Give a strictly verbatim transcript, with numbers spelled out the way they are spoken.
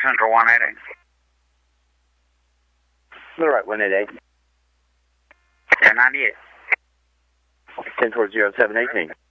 Central one eighty. All right, one eight eight. ten ninety-eight. ten four zero seven eighteen.